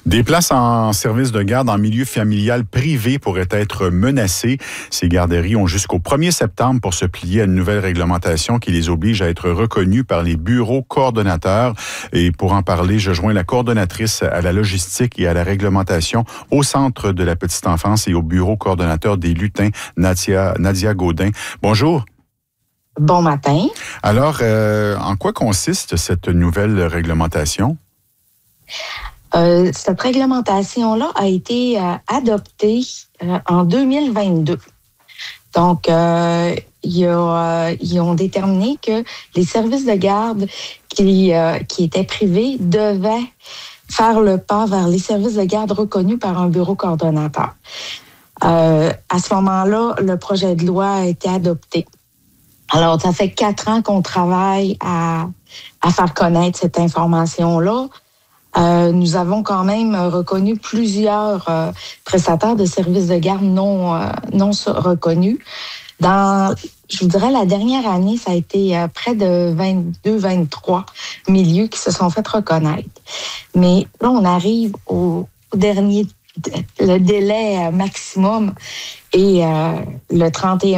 Des places en service de garde en milieu familial privé pourraient être menacées. Ces garderies ont jusqu'au 1er septembre pour se plier à une nouvelle réglementation qui les oblige à être reconnues par les bureaux coordonnateurs. Et pour en parler, je joins la coordonnatrice à la logistique et à la réglementation au Centre de la petite enfance et au bureau coordonnateur des lutins, Nadia Gaudin. Bonjour. Bon matin. Alors, en quoi consiste cette nouvelle réglementation? Cette réglementation-là a été adoptée en 2022. Donc, ils ont déterminé que les services de garde qui étaient privés devaient faire le pas vers les services de garde reconnus par un bureau coordonnateur. À ce moment-là, le projet de loi a été adopté. Alors, ça fait 4 ans qu'on travaille à faire connaître cette information-là. Nous avons quand même reconnu plusieurs prestataires de services de garde non reconnus. Dans, je vous dirais, la dernière année, ça a été près de 22-23 milieux qui se sont fait reconnaître. Mais là, on arrive au dernier, le délai maximum et le 31